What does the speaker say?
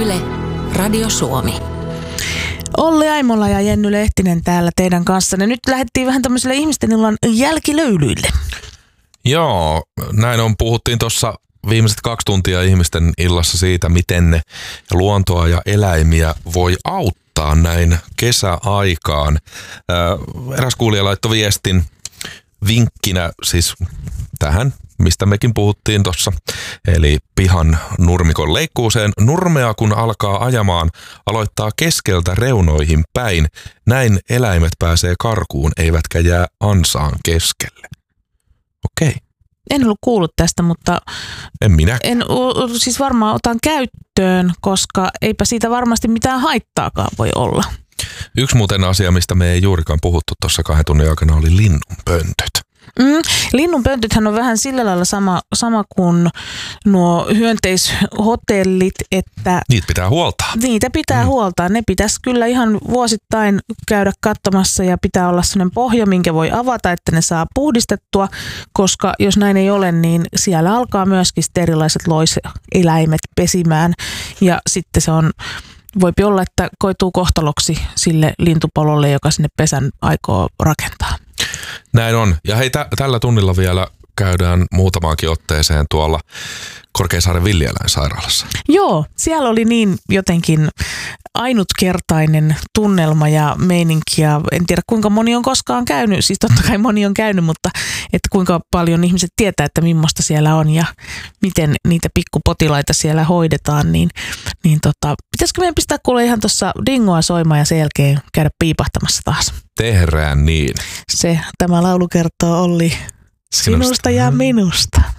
Yle, Radio Suomi. Olli Aimola ja Jenny Lehtinen täällä teidän kanssanne. Nyt lähdettiin vähän tämmöiselle ihmisten illan jälkilöylyille. Joo, näin on. Puhuttiin tuossa viimeiset 2 tuntia ihmisten illassa siitä, miten ne luontoa ja eläimiä voi auttaa näin kesäaikaan. Eräs kuulija laittoi viestin vinkkinä siis tähän, mistä mekin puhuttiin tuossa, eli pihan nurmikon leikkuuseen. Nurmea kun alkaa ajamaan, aloittaa keskeltä reunoihin päin. Näin eläimet pääsee karkuun, eivätkä jää ansaan keskelle. Okei. En ollut kuullut tästä, mutta en minä. Siis varmaan otan käyttöön, koska eipä siitä varmasti mitään haittaakaan voi olla. Yksi muuten asia, mistä me ei juurikaan puhuttu tuossa 2 tunnin aikana, oli linnunpöntöt. Linnunpöntöthän on vähän sillä lailla sama kuin nuo hyönteishotellit, että niitä pitää huoltaa. Niitä pitää huoltaa. Ne pitäisi kyllä ihan vuosittain käydä katsomassa ja pitää olla sellainen pohja, minkä voi avata, että ne saa puhdistettua, koska jos näin ei ole, niin siellä alkaa myöskin erilaiset loiseläimet pesimään ja sitten se on... Voipi olla, että koituu kohtaloksi sille lintupololle, joka sinne pesän aikoo rakentaa. Näin on. Ja hei, tällä tunnilla vielä käydään muutamaankin otteeseen tuolla Korkeasaaren villieläinsairaalassa. Joo, siellä oli niin jotenkin ainutkertainen tunnelma ja meininki. Ja en tiedä kuinka moni on koskaan käynyt, siis totta kai moni on käynyt, mutta että kuinka paljon ihmiset tietää, että millaista siellä on ja miten niitä pikkupotilaita siellä hoidetaan. Niin pitäisikö meidän pistää kuule ihan tuossa dingoa soimaan ja sen jälkeen käydä piipahtamassa taas? Tehdään niin. Tämä laulu kertoo Olli sinusta ja minusta.